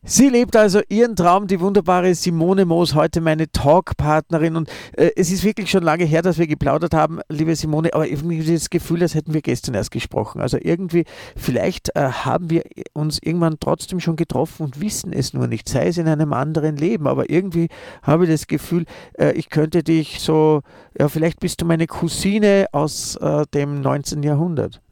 Sie lebt also ihren Traum, die wunderbare Simone Moos, heute meine Talkpartnerin. Und es ist wirklich schon lange her, dass wir geplaudert haben, liebe Simone, aber irgendwie das Gefühl, als hätten wir gestern erst gesprochen. Also irgendwie, vielleicht haben wir uns irgendwann trotzdem schon getroffen und wissen es nur nicht, sei es in einem anderen Leben. Aber irgendwie habe ich das Gefühl, ich könnte dich so, ja, vielleicht bist du meine Cousine aus dem 19. Jahrhundert.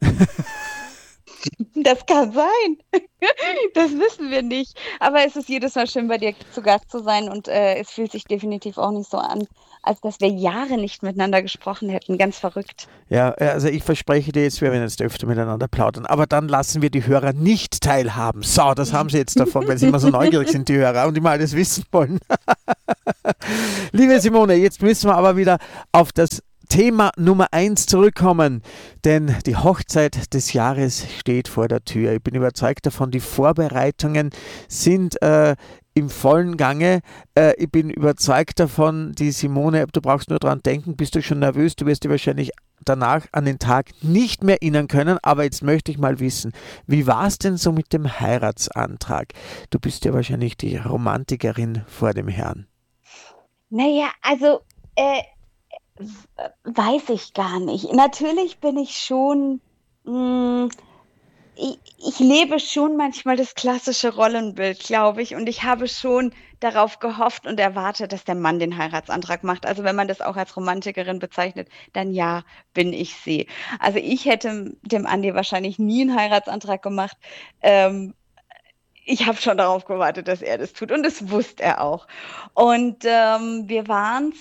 Das kann sein. Das wissen wir nicht. Aber es ist jedes Mal schön, bei dir zu Gast zu sein und es fühlt sich definitiv auch nicht so an, als dass wir Jahre nicht miteinander gesprochen hätten. Ganz verrückt. Ja, also ich verspreche dir jetzt, wir werden jetzt öfter miteinander plaudern, aber dann lassen wir die Hörer nicht teilhaben. So, das haben sie jetzt davon, weil sie immer so neugierig sind, die Hörer, und immer alles wissen wollen. Liebe Simone, jetzt müssen wir aber wieder auf das Thema Nummer 1 zurückkommen, denn die Hochzeit des Jahres steht vor der Tür. Ich bin überzeugt davon, die Vorbereitungen sind im vollen Gange. Ich bin überzeugt davon, die Simone, du brauchst nur dran denken, bist du schon nervös, du wirst dir wahrscheinlich danach an den Tag nicht mehr erinnern können, aber jetzt möchte ich mal wissen, wie war es denn so mit dem Heiratsantrag? Du bist ja wahrscheinlich die Romantikerin vor dem Herrn. Naja, also weiß ich gar nicht. Natürlich bin ich schon, mh, ich lebe schon manchmal das klassische Rollenbild, glaube ich, und ich habe schon darauf gehofft und erwartet, dass der Mann den Heiratsantrag macht. Also wenn man das auch als Romantikerin bezeichnet, dann ja, bin ich sie. Also ich hätte dem Andi wahrscheinlich nie einen Heiratsantrag gemacht. Ähm, Ich habe schon darauf gewartet, dass er das tut und das wusste er auch. Und wir waren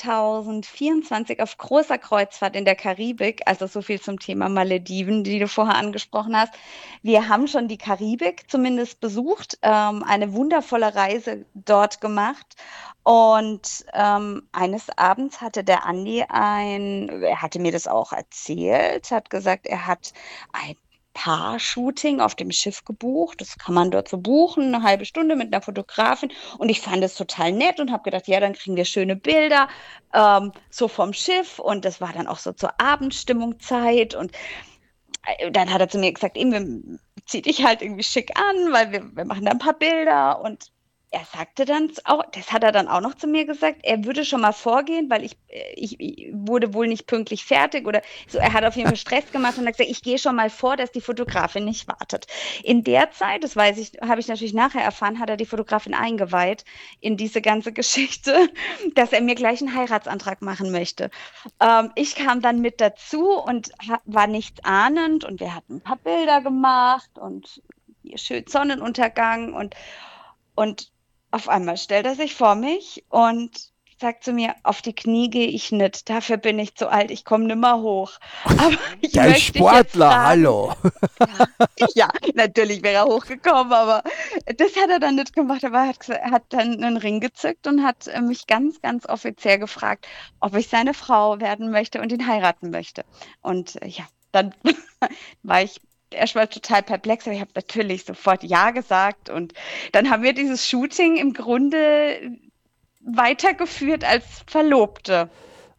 2024 auf großer Kreuzfahrt in der Karibik, also so viel zum Thema Malediven, die du vorher angesprochen hast. Wir haben schon die Karibik zumindest besucht, eine wundervolle Reise dort gemacht. Und eines Abends hatte der Andi er hatte mir das auch erzählt, hat gesagt, er hat ein Paar-Shooting auf dem Schiff gebucht. Das kann man dort so buchen, eine halbe Stunde mit einer Fotografin. Und ich fand es total nett und habe gedacht, ja, dann kriegen wir schöne Bilder, so vom Schiff. Und das war dann auch so zur Abendstimmung Zeit. Und dann hat er zu mir gesagt, eben, zieh dich halt irgendwie schick an, weil wir machen da ein paar Bilder. Und er sagte dann auch, das hat er dann auch noch zu mir gesagt, er würde schon mal vorgehen, weil ich wurde wohl nicht pünktlich fertig oder so. Er hat auf jeden Fall Stress gemacht und hat gesagt, ich gehe schon mal vor, dass die Fotografin nicht wartet. In der Zeit, das weiß ich, habe ich natürlich nachher erfahren, hat er die Fotografin eingeweiht in diese ganze Geschichte, dass er mir gleich einen Heiratsantrag machen möchte. Ich kam dann mit dazu und war nichts ahnend und wir hatten ein paar Bilder gemacht und hier schön Sonnenuntergang und auf einmal stellt er sich vor mich und sagt zu mir, auf die Knie gehe ich nicht, dafür bin ich zu alt, ich komme nimmer hoch. Aber ich Der ist möchte dich jetzt Sportler, fragen, hallo. ja, ja, natürlich wäre er hochgekommen, aber das hat er dann nicht gemacht. Aber er hat dann einen Ring gezückt und hat mich ganz, ganz offiziell gefragt, ob ich seine Frau werden möchte und ihn heiraten möchte. Und ja, dann war ich erstmal total perplex, aber ich habe natürlich sofort Ja gesagt. Und dann haben wir dieses Shooting im Grunde weitergeführt als Verlobte.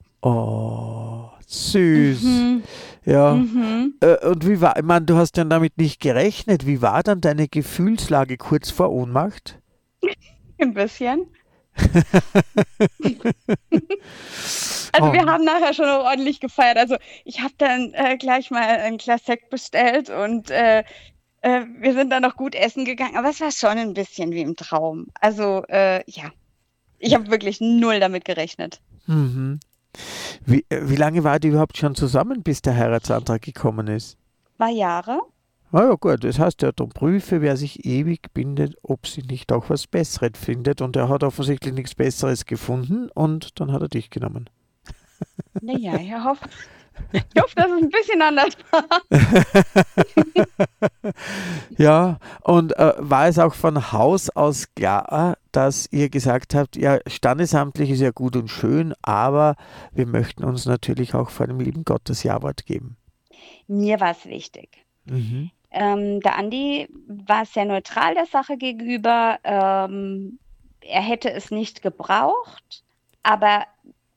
Oh, süß. Mhm, Ja. mhm. Und wie war, ich meine, du hast ja damit nicht gerechnet. Wie war dann deine Gefühlslage kurz vor Ohnmacht? Ein bisschen. Also wir Oh, haben nachher schon noch ordentlich gefeiert. Also ich habe dann gleich mal ein Glas Sekt bestellt und wir sind dann noch gut essen gegangen. Aber es war schon ein bisschen wie im Traum. Also ja, ich habe wirklich null damit gerechnet. mhm. Wie lange war die überhaupt schon zusammen, bis der Heiratsantrag gekommen ist? 2 Jahre. Na ja, gut, das heißt ja, darum prüfe, wer sich ewig bindet, ob sie nicht auch was Besseres findet. Und er hat offensichtlich nichts Besseres gefunden und dann hat er dich genommen. Naja, ich hoffe, dass es ein bisschen anders war. Ja, und war es auch von Haus aus klar, dass ihr gesagt habt, ja, standesamtlich ist ja gut und schön, aber wir möchten uns natürlich auch vor dem lieben Gott das Ja-Wort geben. Mir war es wichtig. Mhm. Der Andi war sehr neutral der Sache gegenüber. Er hätte es nicht gebraucht, aber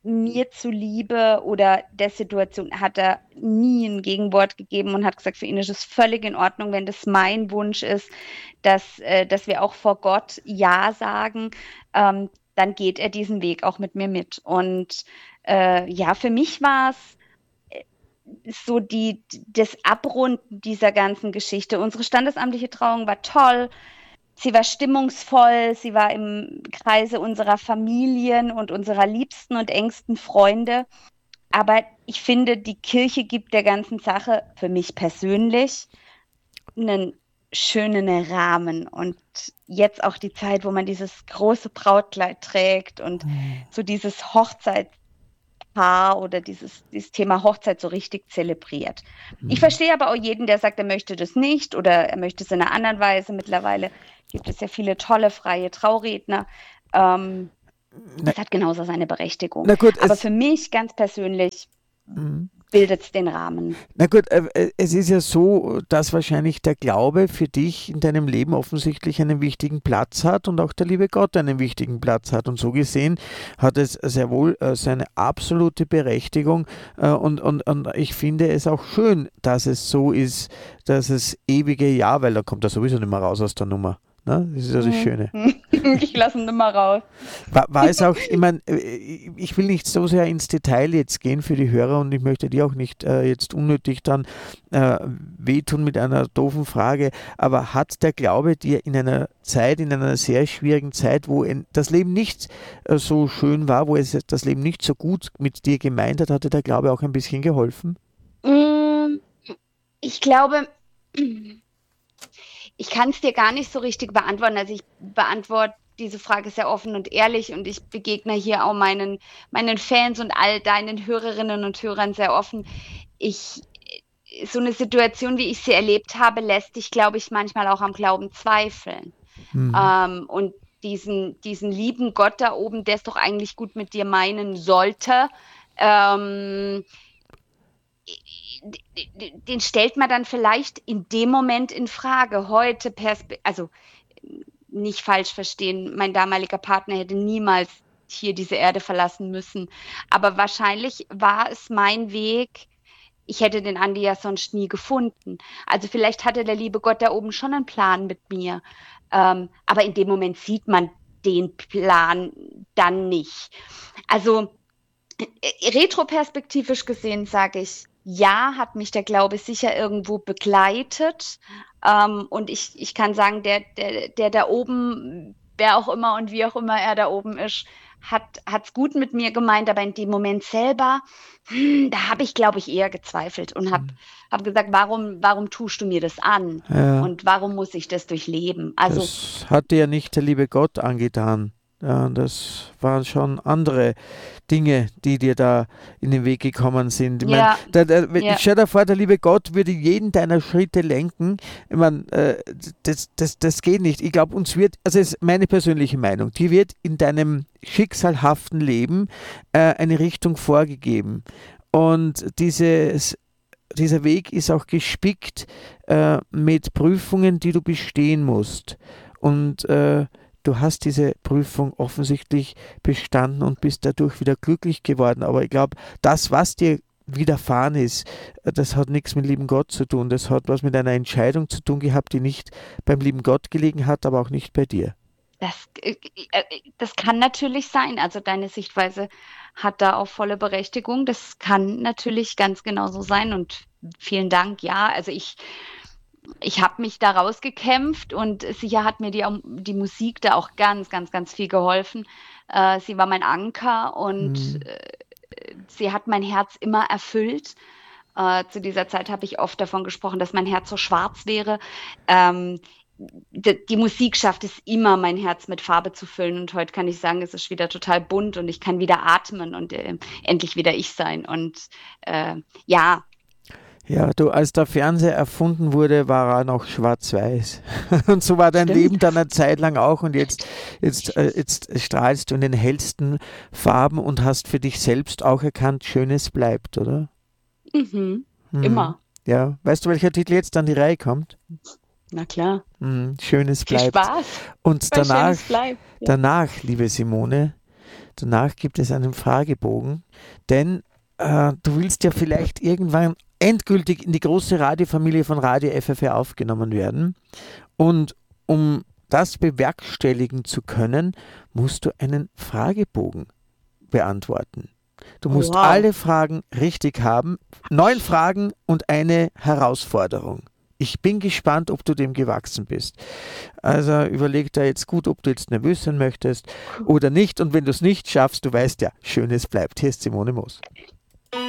mir zuliebe oder der Situation hat er nie ein Gegenwort gegeben und hat gesagt, für ihn ist es völlig in Ordnung, wenn das mein Wunsch ist, dass wir auch vor Gott Ja sagen, dann geht er diesen Weg auch mit mir mit. Und ja, für mich war es so das Abrunden dieser ganzen Geschichte. Unsere standesamtliche Trauung war toll. Sie war stimmungsvoll, sie war im Kreise unserer Familien und unserer liebsten und engsten Freunde. Aber ich finde, die Kirche gibt der ganzen Sache für mich persönlich einen schönen Rahmen. Und jetzt auch die Zeit, wo man dieses große Brautkleid trägt und so dieses Hochzeitspaar oder dieses Thema Hochzeit so richtig zelebriert. Ich verstehe aber auch jeden, der sagt, er möchte das nicht oder er möchte es in einer anderen Weise. Mittlerweile gibt es ja viele tolle freie Trauredner. Das hat genauso seine Berechtigung. Na gut, aber für mich ganz persönlich bildet es den Rahmen. Na gut, es ist ja so, dass wahrscheinlich der Glaube für dich in deinem Leben offensichtlich einen wichtigen Platz hat und auch der liebe Gott einen wichtigen Platz hat. Und so gesehen hat es sehr wohl seine absolute Berechtigung. Und ich finde es auch schön, dass es so ist, dass es ewige Ja, weil da kommt er sowieso nicht mehr raus aus der Nummer. Ne? Das ist ja das Schöne. Ich lasse ihn nicht mehr raus. War es auch, ich meine, ich will nicht so sehr ins Detail jetzt gehen für die Hörer und ich möchte dir auch nicht jetzt unnötig dann wehtun mit einer doofen Frage, aber hat der Glaube dir in einer Zeit, in einer sehr schwierigen Zeit, wo das Leben nicht so schön war, wo es das Leben nicht so gut mit dir gemeint hat, hatte der Glaube auch ein bisschen geholfen? Ich glaube, ich kann es dir gar nicht so richtig beantworten. Also ich beantworte diese Frage sehr offen und ehrlich und ich begegne hier auch meinen Fans und all deinen Hörerinnen und Hörern sehr offen. So eine Situation, wie ich sie erlebt habe, lässt dich, glaube ich, manchmal auch am Glauben zweifeln. Und diesen lieben Gott da oben, der es doch eigentlich gut mit dir meinen sollte, den stellt man dann vielleicht in dem Moment in Frage. Heute, also nicht falsch verstehen, mein damaliger Partner hätte niemals hier diese Erde verlassen müssen. Aber wahrscheinlich war es mein Weg. Ich hätte den Andi ja sonst nie gefunden. Also vielleicht hatte der liebe Gott da oben schon einen Plan mit mir. Aber in dem Moment sieht man den Plan dann nicht. Also retroperspektivisch gesehen sage ich, ja, hat mich der Glaube sicher irgendwo begleitet. Und ich kann sagen, der da oben, wer auch immer und wie auch immer er da oben ist, hat's gut mit mir gemeint, aber in dem Moment selber, da habe ich, glaube ich, eher gezweifelt und hab gesagt, warum tust du mir das an? Ja. Und warum muss ich das durchleben? Also, das hat dir ja nicht der liebe Gott angetan. Ja, das waren schon andere Dinge, die dir da in den Weg gekommen sind. Ich ja, meine, stell dir vor, der liebe Gott würde jeden deiner Schritte lenken. Ich meine, das geht nicht. Ich glaube, also es ist meine persönliche Meinung, dir wird in deinem schicksalhaften Leben eine Richtung vorgegeben. Und dieser Weg ist auch gespickt mit Prüfungen, die du bestehen musst. Und du hast diese Prüfung offensichtlich bestanden und bist dadurch wieder glücklich geworden. Aber ich glaube, das, was dir widerfahren ist, das hat nichts mit lieben Gott zu tun. Das hat was mit einer Entscheidung zu tun gehabt, die nicht beim lieben Gott gelegen hat, aber auch nicht bei dir. Das kann natürlich sein. Also deine Sichtweise hat da auch volle Berechtigung. Das kann natürlich ganz genauso sein. Und vielen Dank. Ja, also ich habe mich da rausgekämpft und sicher hat mir die Musik da auch ganz, ganz, ganz viel geholfen. Sie war mein Anker und sie hat mein Herz immer erfüllt. Zu dieser Zeit habe ich oft davon gesprochen, dass mein Herz so schwarz wäre. Die Musik schafft es immer, mein Herz mit Farbe zu füllen. Und heute kann ich sagen, es ist wieder total bunt und ich kann wieder atmen und endlich wieder ich sein. Und ja. Ja, als der Fernseher erfunden wurde, war er noch schwarz-weiß. Und so war dein Leben dann eine Zeit lang auch. Und jetzt strahlst du in den hellsten Farben und hast für dich selbst auch erkannt, Schönes bleibt, oder? Immer. Ja, weißt du, welcher Titel jetzt an die Reihe kommt? Na klar. Schönes bleibt. Viel Spaß. Und danach, liebe Simone, Danach gibt es einen Fragebogen, denn du willst ja vielleicht irgendwann endgültig in die große Radiofamilie von Radio FFR aufgenommen werden. Und um das bewerkstelligen zu können, musst du einen Fragebogen beantworten. Du musst alle Fragen richtig haben. 9 Fragen und eine Herausforderung. Ich bin gespannt, ob du dem gewachsen bist. Also überleg da jetzt gut, ob du jetzt nervös sein möchtest oder nicht. Und wenn du es nicht schaffst, du weißt ja, Schönes bleibt. Hier ist Simone Moos.